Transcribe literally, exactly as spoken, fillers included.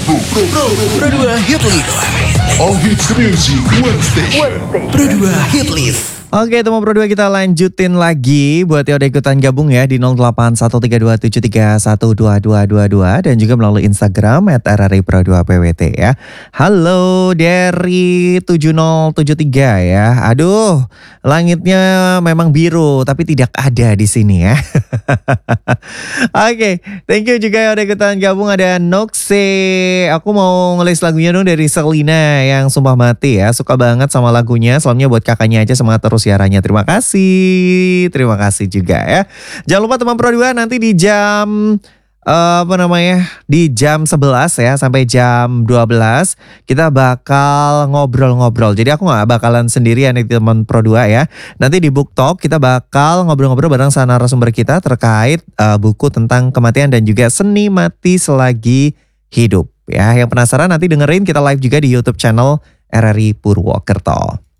Pro, Pro, Pro, Pro dua Hit List. All hits music, one station. Pro dua Hit List. Oke, teman Pro dua kita lanjutin lagi buat yang udah ikutan gabung ya di nol delapan satu tiga dua tujuh tiga satu dua dua dua dua dan juga melalui Instagram at r r i pro dua p w t ya. Halo dari tujuh nol tujuh tiga ya. Aduh, langitnya memang biru tapi tidak ada di sini ya. Oke, thank you juga yang udah ikutan gabung. Ada Noxe. Aku mau ngelis lagunya dong dari Selina yang Sumpah Mati ya. Suka banget sama lagunya. Salamnya buat kakaknya aja, semangat terus siarannya. Terima kasih. Terima kasih juga ya. Jangan lupa teman Pro dua nanti di jam uh, apa namanya? Di jam sebelas ya sampai jam dua belas kita bakal ngobrol-ngobrol. Jadi aku gak bakalan sendirian nih teman Pro dua ya. Nanti di Book Talk kita bakal ngobrol-ngobrol bareng sama narasumber kita terkait uh, buku tentang kematian dan juga seni mati selagi hidup. Ya, yang penasaran nanti dengerin kita live juga di YouTube channel R R I Purwokerto.